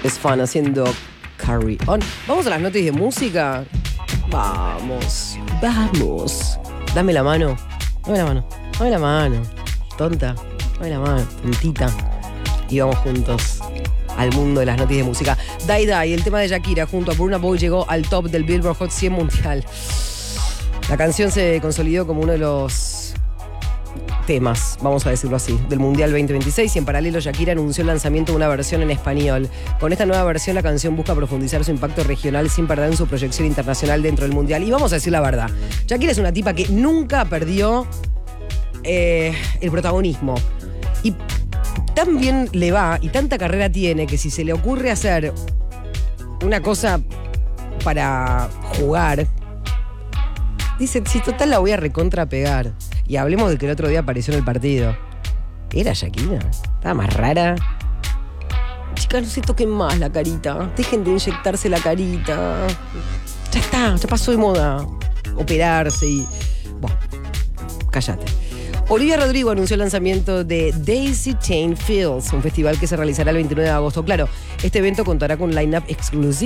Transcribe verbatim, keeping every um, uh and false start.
Es fan haciendo Carry On. Vamos a las notas de música. Vamos, vamos. Dame la mano. Dame la mano. Dame la mano. Tonta. Dame la mano. Tontita. Y vamos juntos al mundo de las noticias de música. Die Die, el tema de Shakira junto a Burna Boy llegó al top del Billboard Hot cien mundial. La canción se consolidó como uno de los temas, vamos a decirlo así, del Mundial veinte veintiséis, y en paralelo Shakira anunció el lanzamiento de una versión en español. Con esta nueva versión la canción busca profundizar su impacto regional sin perder en su proyección internacional dentro del Mundial. Y vamos a decir la verdad, Shakira es una tipa que nunca perdió eh, el protagonismo. Y tan bien le va y tanta carrera tiene que si se le ocurre hacer una cosa para jugar, dice, si total la voy a recontra pegar. Y hablemos de que el otro día apareció en el partido. Era Shakira. Estaba más rara. Chicas, no se toquen más la carita. Dejen de inyectarse la carita. Ya está, ya pasó de moda operarse y... Bueno, cállate. Olivia Rodrigo anunció el lanzamiento de Daisy Chain Fields, un festival que se realizará el veintinueve de agosto. Claro, este evento contará con un line-up exclusivo